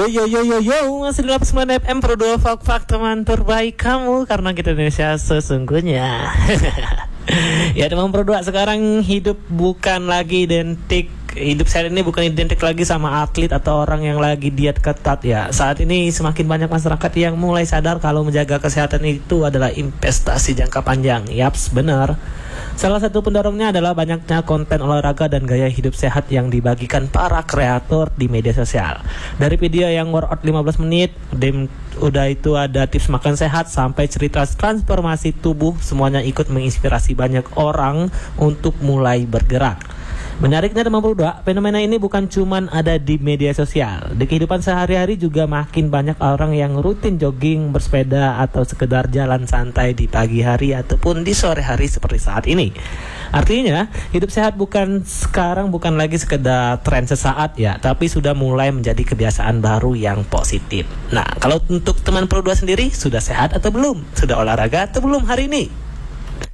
Yo, masih di 89 FM Pro 2 Fak teman terbaik kamu, karena kita Indonesia sesungguhnya. Ya teman Pro 2, sekarang hidup bukan lagi identik. Hidup saya ini bukan identik lagi sama atlet atau orang yang lagi diet ketat ya. Saat ini semakin banyak masyarakat yang mulai sadar kalau menjaga kesehatan itu adalah investasi jangka panjang. Yaps, benar. Salah satu pendorongnya adalah banyaknya konten olahraga dan gaya hidup sehat yang dibagikan para kreator di media sosial. Dari video yang workout 15 menit, udah itu ada tips makan sehat sampai cerita transformasi tubuh, semuanya ikut menginspirasi banyak orang untuk mulai bergerak. Menariknya teman berdua, fenomena ini bukan cuman ada di media sosial. Di kehidupan sehari-hari juga makin banyak orang yang rutin jogging, bersepeda, atau sekedar jalan santai di pagi hari ataupun di sore hari seperti saat ini. Artinya, hidup sehat sekarang bukan lagi sekedar tren sesaat ya, tapi sudah mulai menjadi kebiasaan baru yang positif. Nah, kalau untuk teman Pro 2 sendiri, sudah sehat atau belum? Sudah olahraga atau belum hari ini?